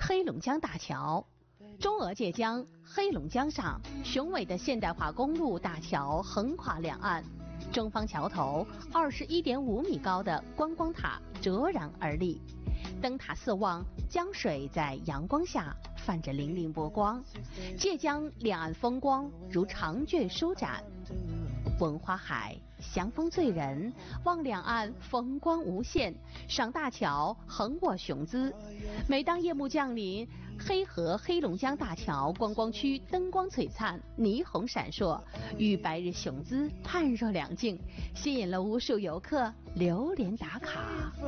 黑龙江大桥。中俄界江黑龙江上，雄伟的现代化公路大桥横跨两岸，中方桥头21.5米高的观光塔折然而立，灯塔四望，江水在阳光下泛着粼粼波光，界江两岸风光如长卷舒展。闻花海，祥风醉人，望两岸风光无限，赏大桥横卧雄姿。每当夜幕降临，黑河黑龙江大桥观光区灯光璀璨，霓虹闪烁，与白日雄姿判若两境，吸引了无数游客流连打卡。